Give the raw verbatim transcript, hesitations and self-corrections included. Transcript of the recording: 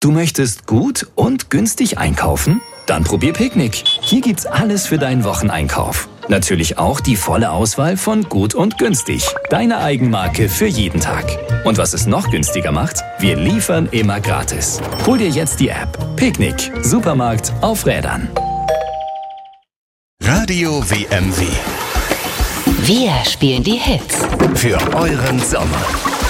Du möchtest gut und günstig einkaufen? Dann probier Picknick. Hier gibt's alles für deinen Wocheneinkauf. Natürlich auch die volle Auswahl von Gut und Günstig. Deine Eigenmarke für jeden Tag. Und was es noch günstiger macht? Wir liefern immer gratis. Hol dir jetzt die App. Picknick. Supermarkt auf Rädern. Radio W M W. Wir spielen die Hits. Für euren Sommer.